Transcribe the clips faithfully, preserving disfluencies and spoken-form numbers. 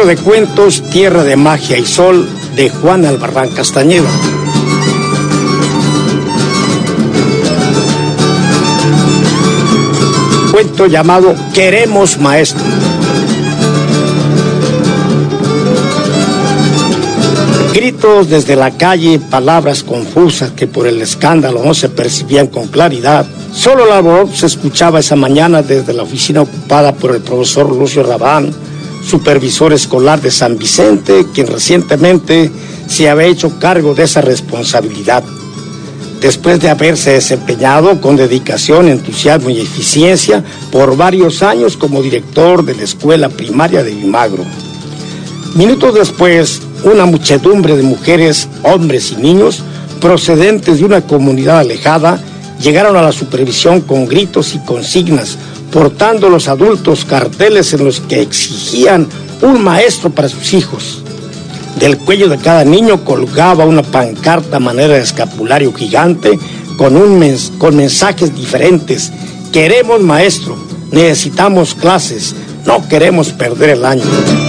Libro de cuentos Tierra de Magia y Sol de Juan Albarrán Castañeda. Cuento llamado Queremos Maestro. Gritos desde la calle, palabras confusas que por el escándalo no se percibían con claridad. Solo la voz se escuchaba esa mañana desde la oficina ocupada por el profesor Lucio Rabán, supervisor escolar de San Vicente, quien recientemente se había hecho cargo de esa responsabilidad. Después de haberse desempeñado con dedicación, entusiasmo y eficiencia por varios años como director de la escuela primaria de Vimagro. Minutos después, una muchedumbre de mujeres, hombres y niños procedentes de una comunidad alejada llegaron a la supervisión con gritos y consignas, portando los adultos carteles en los que exigían un maestro para sus hijos. Del cuello de cada niño colgaba una pancarta a manera de escapulario gigante con, un mens- con mensajes diferentes. Queremos maestro, necesitamos clases, no queremos perder el año.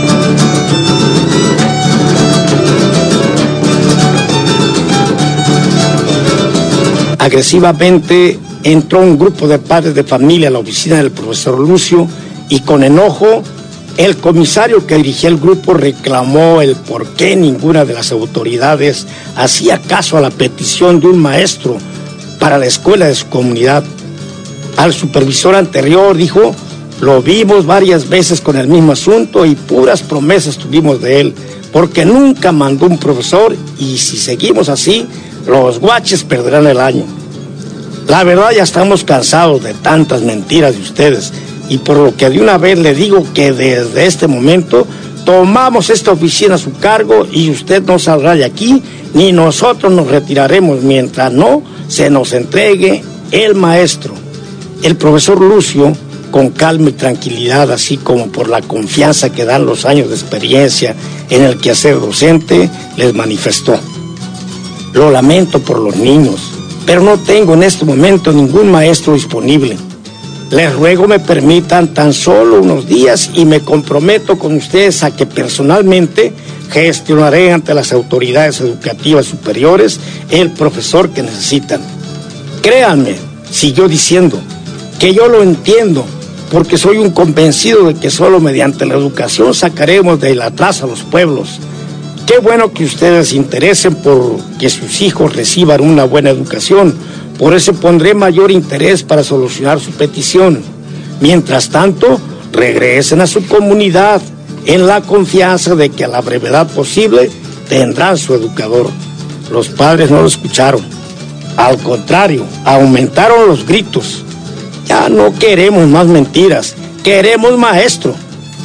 Agresivamente entró un grupo de padres de familia a la oficina del profesor Lucio y con enojo el comisario que dirigía el grupo reclamó el por qué ninguna de las autoridades hacía caso a la petición de un maestro para la escuela de su comunidad. Al supervisor anterior dijo, lo vimos varias veces con el mismo asunto y puras promesas tuvimos de él, porque nunca mandó un profesor y si seguimos así, los guaches perderán el año. La verdad ya estamos cansados de tantas mentiras de ustedes y por lo que de una vez le digo que desde este momento tomamos esta oficina a su cargo y usted no saldrá de aquí ni nosotros nos retiraremos mientras no se nos entregue el maestro. El profesor Lucio, con calma y tranquilidad, así como por la confianza que dan los años de experiencia en el quehacer docente, les manifestó. Lo lamento por los niños, pero no tengo en este momento ningún maestro disponible. Les ruego me permitan tan solo unos días y me comprometo con ustedes a que personalmente gestionaré ante las autoridades educativas superiores el profesor que necesitan. Créanme, siguió diciendo, que yo lo entiendo, porque soy un convencido de que solo mediante la educación sacaremos de la atrás a los pueblos. Qué bueno que ustedes se interesen por que sus hijos reciban una buena educación. Por eso pondré mayor interés para solucionar su petición. Mientras tanto, regresen a su comunidad en la confianza de que a la brevedad posible tendrán su educador. Los padres no lo escucharon. Al contrario, aumentaron los gritos. Ya no queremos más mentiras, queremos maestro.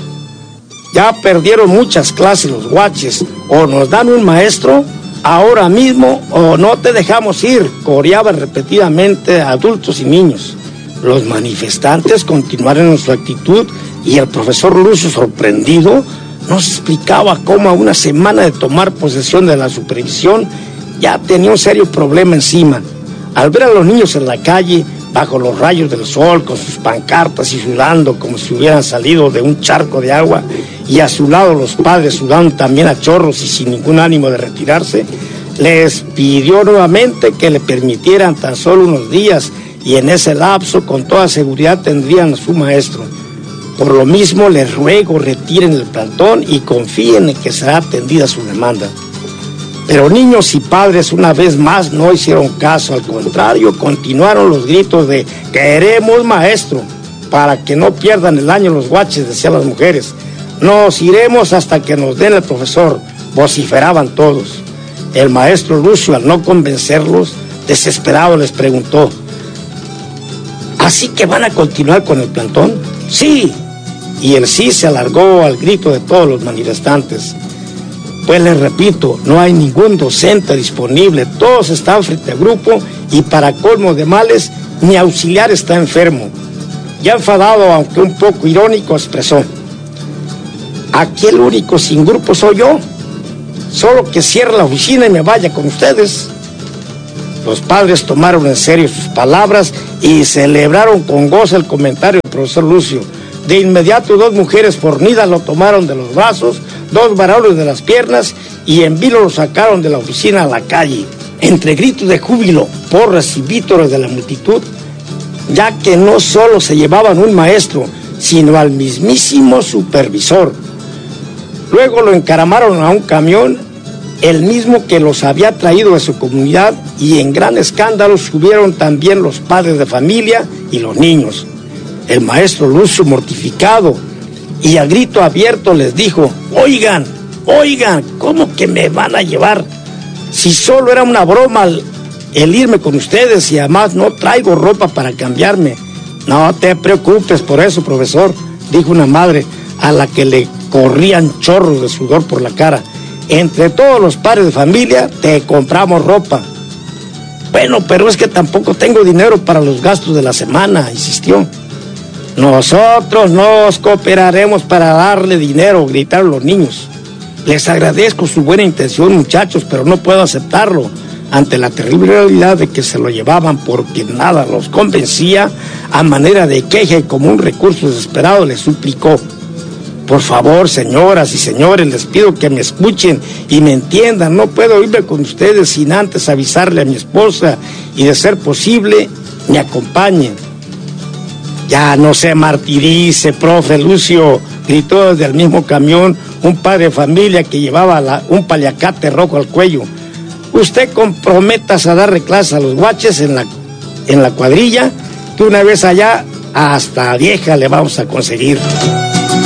Ya perdieron muchas clases los guaches, o nos dan un maestro ahora mismo o no te dejamos ir, coreaban repetidamente adultos y niños. Los manifestantes continuaron en su actitud y el profesor Lucio, sorprendido, nos explicaba cómo a una semana de tomar posesión de la supervisión ya tenía un serio problema encima. Al ver a los niños en la calle, bajo los rayos del sol, con sus pancartas y sudando como si hubieran salido de un charco de agua, y a su lado los padres sudando también a chorros y sin ningún ánimo de retirarse, les pidió nuevamente que le permitieran tan solo unos días y en ese lapso con toda seguridad tendrían a su maestro. Por lo mismo les ruego retiren el plantón y confíen en que será atendida su demanda. Pero niños y padres una vez más no hicieron caso, al contrario, continuaron los gritos de queremos maestro, para que no pierdan el año los guaches, decían las mujeres. Nos iremos hasta que nos den el profesor, vociferaban todos. El maestro Lucio, al no convencerlos, desesperado les preguntó, ¿así que van a continuar con el plantón? Sí, y el sí se alargó al grito de todos los manifestantes. Pues les repito, no hay ningún docente disponible, todos están frente al grupo y para colmo de males, mi auxiliar está enfermo. Ya enfadado, aunque un poco irónico, expresó, aquí el único sin grupo soy yo, solo que cierre la oficina y me vaya con ustedes. Los padres tomaron en serio sus palabras y celebraron con gozo el comentario del profesor Lucio. De inmediato dos mujeres fornidas lo tomaron de los brazos, dos varones de las piernas y en vilo lo sacaron de la oficina a la calle. Entre gritos de júbilo, porras y vítores de la multitud, ya que no solo se llevaban un maestro, sino al mismísimo supervisor. Luego lo encaramaron a un camión, el mismo que los había traído de su comunidad, y en gran escándalo subieron también los padres de familia y los niños. El maestro Lucio, mortificado y a grito abierto, les dijo: oigan, oigan, ¿cómo que me van a llevar? Si solo era una broma el, el irme con ustedes y además no traigo ropa para cambiarme. No te preocupes por eso, profesor, dijo una madre a la que le corrían chorros de sudor por la cara. Entre todos los padres de familia te compramos ropa. Bueno, pero es que tampoco tengo dinero para los gastos de la semana, insistió. Nosotros nos cooperaremos para darle dinero, gritaron los niños. Les agradezco su buena intención, muchachos, pero no puedo aceptarlo ante la terrible realidad de que se lo llevaban porque nada los convencía. A manera de queja y como un recurso desesperado les suplicó: por favor, señoras y señores, les pido que me escuchen y me entiendan. No puedo irme con ustedes sin antes avisarle a mi esposa y, de ser posible, me acompañen. Ya no se martirice, profe Lucio, gritó desde el mismo camión un padre de familia que llevaba la, un paliacate rojo al cuello. Usted comprométase a darle clases a los guaches en la, en la cuadrilla, que una vez allá hasta vieja le vamos a conseguir.